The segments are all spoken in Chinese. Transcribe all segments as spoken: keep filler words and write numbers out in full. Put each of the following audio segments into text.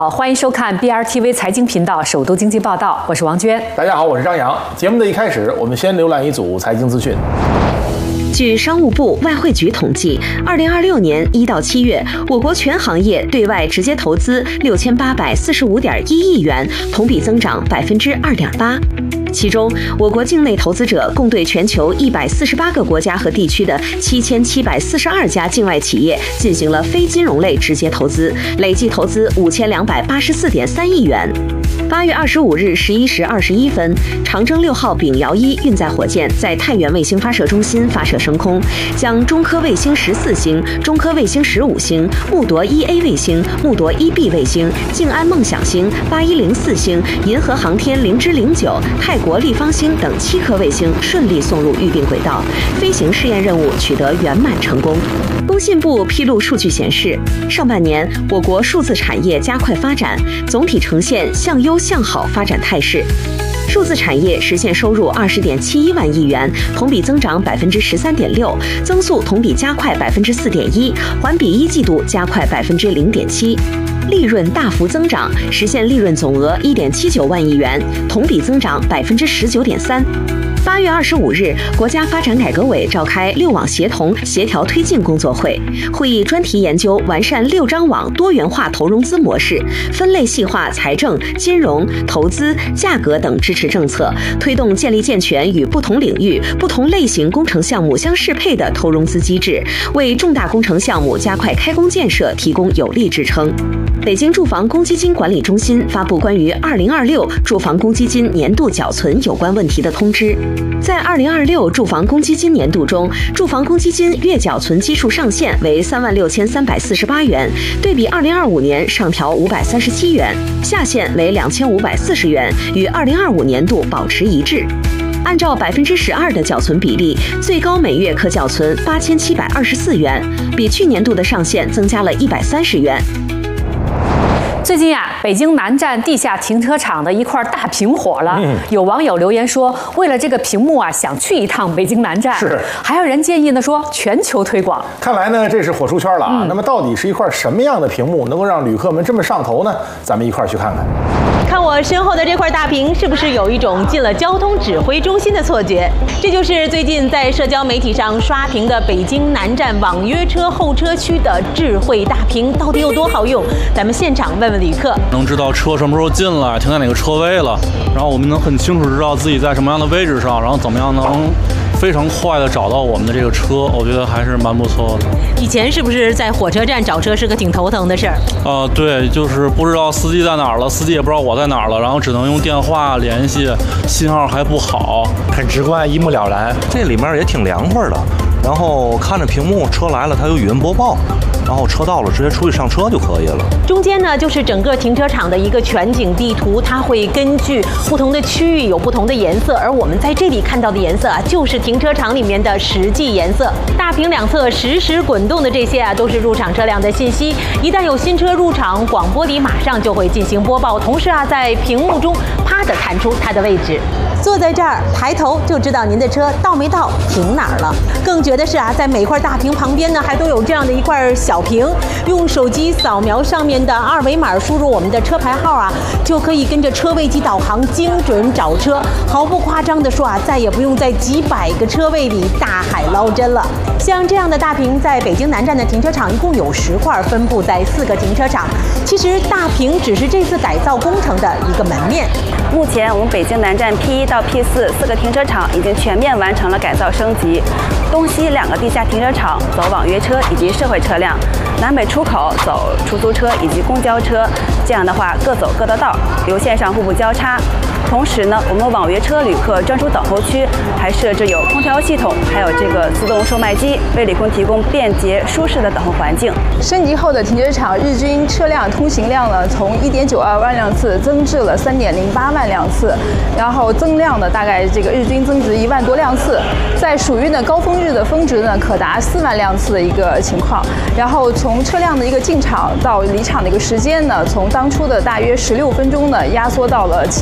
好，欢迎收看 B R T V 财经频道首都经济报道，我是王娟。 大家好，我是张扬。节目的一开始，我们先浏览一组财经资讯。 据商务部、外汇局统计，二零二六年一到七月，我国全行业对外直接投资六千八百四十五点一亿元，同比增长百分之二点八。其中，我国境内投资者共对全球一百四十八个国家和地区的七千七百四十二家境外企业进行了非金融类直接投资，累计投资五千两百八十四点三亿元。八月二十五日十一时二十一分，长征六号丙遥一运载火箭在太原卫星发射中心发射升空，将中科卫星十四星、中科卫星十五星、木铎一 A 卫星、木铎一 B 卫星、静安梦想星、八一零四星、银河航天零之零九、泰国立方星等七颗卫星顺利送入预定轨道，飞行试验任务取得圆满成功。工信部披露数据显示，上半年我国数字产业加快发展，总体呈现向优向好发展态势。数字产业实现收入二十点七一万亿元，同比增长百分之十三点六，增速同比加快百分之四点一，环比一季度加快百分之零点七。利润大幅增长，实现利润总额一点七九万亿元，同比增长百分之十九点三。八月二十五日，国家发展改革委召开六网协同协调推进工作会，会议专题研究完善六张网多元化投融资模式，分类细化财政、金融、投资、价格等支持政策，推动建立健全与不同领域、不同类型工程项目相适配的投融资机制，为重大工程项目加快开工建设提供有力支撑。北京住房公积金管理中心发布关于二零二六住房公积金年度缴存有关问题的通知。在二零二六住房公积金年度中，住房公积金月缴存基数上限为三万六千三百四十八元，对比二零二五年上调五百三十七元，下限为两千五百四十元，与二零二五年度保持一致。按照百分之十二的缴存比例，最高每月可缴存八千七百二十四元，比去年度的上限增加了一百三十元。 最近呀、啊，北京南站地下停车场的一块大屏火了。嗯、有网友留言说，为了这个屏幕啊，想去一趟北京南站。 是， 还有人建议呢说全球推广。 看来呢，这是火出圈了啊。 嗯、 那么到底是一块什么样的屏幕，能够让旅客们这么上头呢？咱们一块儿去看看。 看我身后的这块大屏，是不是有一种进了交通指挥中心的错觉？这就是最近在社交媒体上刷屏的北京南站网约车候车区的智慧大屏，到底有多好用？咱们现场问问旅客， 能知道车什么时候进来，停在哪个车位了，然后我们能很清楚知道自己在什么样的位置上，然后怎么样能非常快的找到我们的这个车，我觉得还是蛮不错的。 以前是不是在火车站找车是个挺头疼的事儿？ 啊、呃，对，就是不知道司机在哪儿了，司机也不知道我在哪儿了，然后只能用电话联系，信号还不好， 很直观，一目了然。这里面也挺凉快的，然后看着屏幕，车来了，它有语音播报。然后车到了，直接出去上车就可以了。 中间呢，就是整个停车场的一个全景地图，它会根据不同的区域有不同的颜色，而我们在这里看到的颜色啊，就是停车场里面的实际颜色。大屏两侧实时滚动的这些啊，都是入场车辆的信息。一旦有新车入场，广播里马上就会进行播报，同时啊，在屏幕中啪地弹出它的位置。坐在这儿，抬头就知道您的车到没到，停哪儿了。更绝的是啊，在每块大屏旁边呢，还都有这样的一块小屏，用手机扫描上面的二维码，输入我们的车牌号啊，就可以跟着车位机导航精准找车。毫不夸张的说啊，再也不用在几百个车位里大海捞针了。像这样的大屏，在北京南站的停车场一共有十块，分布在四个停车场。其实大屏只是这次改造工程的一个门面。 目前我们北京南站 P 一到 P 四四个停车场已经全面完成了改造升级，东西两个地下停车场走网约车以及社会车辆，南北出口走出租车以及公交车，这样的话各走各的道，流线上互不交叉。同时呢，我们网约车旅客专属等候区还设置有空调系统，还有这个自动售卖机，为旅客提供便捷舒适的等候环境。 升级后的停车场日均车辆通行量呢，从一点九二万辆次增至了三点零八万辆次，然后增量呢大概这个日均增值一万多辆次，在暑运的高峰日的峰值呢可达四万辆次的一个情况。然后从车辆的一个进场到离场的一个时间呢，从当初的大约十六分钟呢压缩到了七八分钟。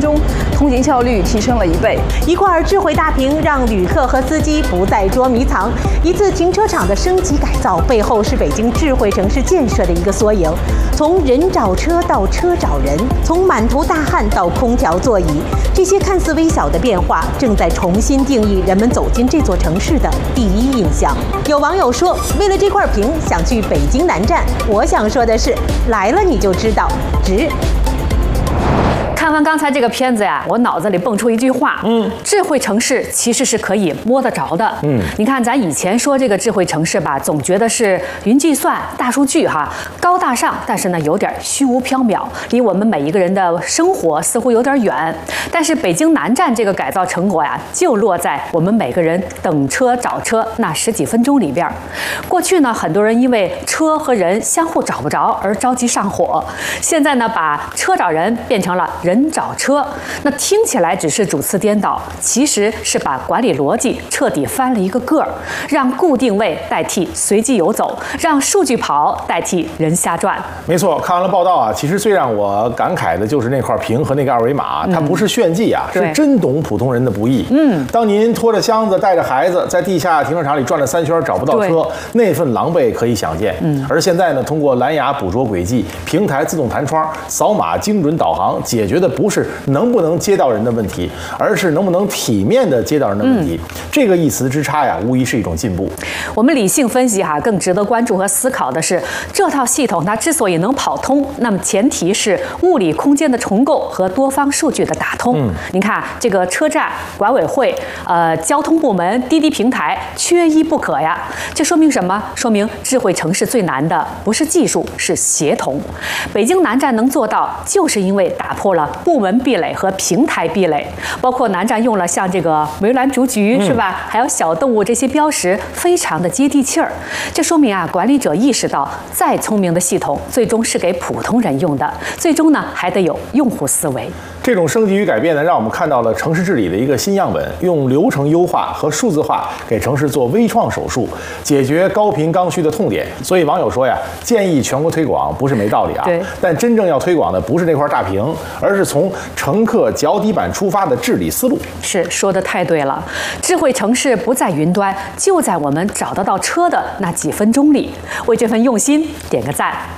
钟，通行效率提升了一倍。 一块智慧大屏让旅客和司机不再捉迷藏。一次停车场的升级改造背后是北京智慧城市建设的一个缩影。从人找车到车找人，从满头大汗到空调座椅，这些看似微小的变化，正在重新定义人们走进这座城市的第一印象。有网友说，为了这块屏想去北京南站。我想说的是，来了你就知道，值。 看完刚才这个片子呀，我脑子里蹦出一句话，嗯，智慧城市其实是可以摸得着的，嗯，你看咱以前说这个智慧城市吧，总觉得是云计算、大数据哈，高大上，但是呢有点虚无缥缈，离我们每一个人的生活似乎有点远。但是北京南站这个改造成果呀，就落在我们每个人等车找车那十几分钟里边。过去呢，很多人因为车和人相互找不着而着急上火，现在呢，把车找人变成了人找车，那听起来只是主次颠倒，其实是把管理逻辑彻底翻了一个个儿，让固定位代替随机游走，让数据跑代替人瞎转。 没错，看完了报道啊，其实最让我感慨的就是那块屏和那个二维码，它不是炫技啊，是真懂普通人的不易。嗯，当您拖着箱子带着孩子在地下停车场里转了三圈找不到车，那份狼狈可以想见。嗯，而现在呢，通过蓝牙捕捉轨迹、平台自动弹窗、扫码精准导航，解决的不是能不能接到人的问题，而是能不能体面的接到人的问题。嗯、这个一词之差呀，无疑是一种进步。 我们理性分析哈，更值得关注和思考的是，这套系统它之所以能跑通，那么前提是物理空间的重构和多方数据的打通。嗯，您看这个车站、管委会、呃交通部门、滴滴平台缺一不可呀。这说明什么？说明智慧城市最难的不是技术，是协同。北京南站能做到，就是因为打破了部门壁垒和平台壁垒，包括南站用了像这个梅兰竹菊、嗯、是吧？还有小动物这些标识，非常的接地气儿。这说明啊，管理者意识到，再聪明的系统，最终是给普通人用的，最终呢还得有用户思维。 这种升级与改变呢，让我们看到了城市治理的一个新样本，用流程优化和数字化给城市做微创手术，解决高频刚需的痛点。所以网友说呀，建议全国推广不是没道理啊。 对。 但真正要推广的不是那块大屏，而是从乘客脚底板出发的治理思路。 是，说的太对了。智慧城市不在云端，就在我们找得到车的那几分钟里。为这份用心点个赞。